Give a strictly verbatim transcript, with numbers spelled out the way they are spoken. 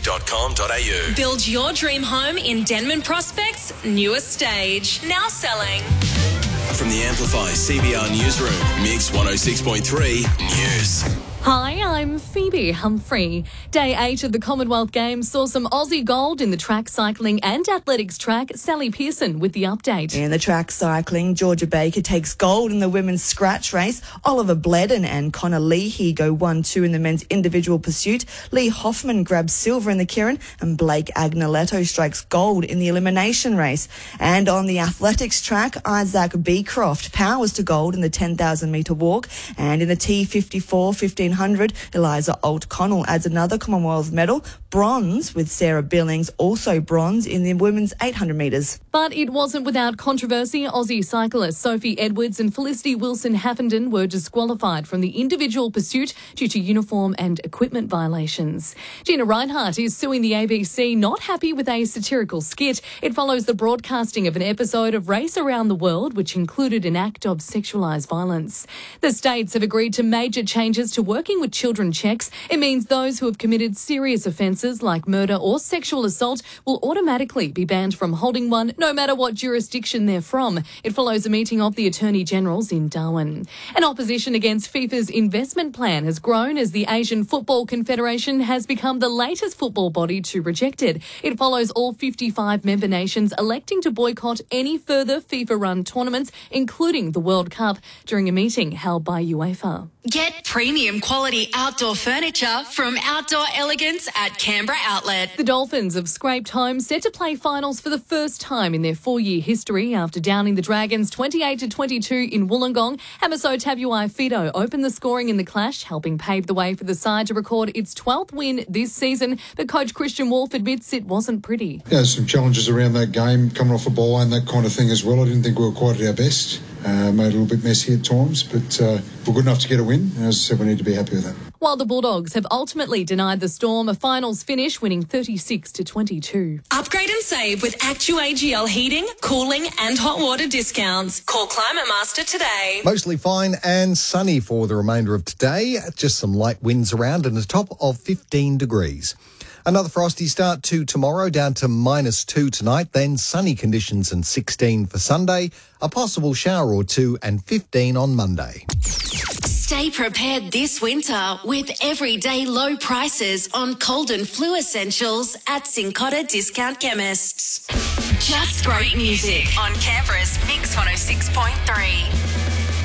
dot com dot a u. Build your dream home in Denman Prospect's newest stage. Now selling. From the Amplify C B R Newsroom, Mix one oh six point three News. Hi, I'm Phoebe Humphrey. Day eight of the Commonwealth Games saw some Aussie gold in the track cycling and athletics track. Sally Pearson with the update. In the track cycling, Georgia Baker takes gold in the women's scratch race. Oliver Bledden and Connor Leahy go one two in the men's individual pursuit. Lee Hoffman grabs silver in the Kirin, and Blake Agnoletto strikes gold in the elimination race. And on the athletics track, Isaac Beecroft powers to gold in the ten thousand metre walk, and in the T fifty-four fifteen hundred, Eliza Alt-Connell adds another Commonwealth medal, bronze, with Sarah Billings also bronze in the women's eight hundred metres. But it wasn't without controversy. Aussie cyclists Sophie Edwards and Felicity Wilson-Haffenden were disqualified from the individual pursuit due to uniform and equipment violations. Gina Reinhart is suing the A B C, not happy with a satirical skit. It follows the broadcasting of an episode of Race Around the World, which included an act of sexualised violence. The states have agreed to major changes to working with children checks. It means those who have committed serious offences like murder or sexual assault will automatically be banned from holding one, no matter what jurisdiction they're from. It follows a meeting of the Attorney Generals in Darwin. An opposition against FIFA's investment plan has grown as the Asian Football Confederation has become the latest football body to reject it. It follows all fifty-five member nations electing to boycott any further FIFA-run tournaments, including the World Cup, during a meeting held by UEFA. Get premium quality outdoor furniture from Outdoor Elegance at Canberra Outlet. The Dolphins have scraped home, set to play finals for the first time in their four-year history after downing the Dragons twenty-eight to twenty-two in Wollongong. Hamiso Tabuai-Fidow opened the scoring in the clash, helping pave the way for the side to record its twelfth win this season. But coach Christian Wolf admits it wasn't pretty. Yeah, some challenges around that game, coming off a ball and that kind of thing as well. I didn't think we were quite at our best. Uh, made it a little bit messy at times, but uh, we're good enough to get a win. As I said, we need to be happy with that. While the Bulldogs have ultimately denied the Storm a finals finish, winning thirty-six to twenty-two. Upgrade and save with ActuAGL heating, cooling and hot water discounts. Call Climate Master today. Mostly fine and sunny for the remainder of today. Just some light winds around and a top of fifteen degrees. Another frosty start to tomorrow, down to minus two tonight, then sunny conditions and sixteen for Sunday, a possible shower or two and fifteen on Monday. Stay prepared this winter with everyday low prices on cold and flu essentials at Cincotta Discount Chemists. Just great music on Canberra's Mix one oh six point three.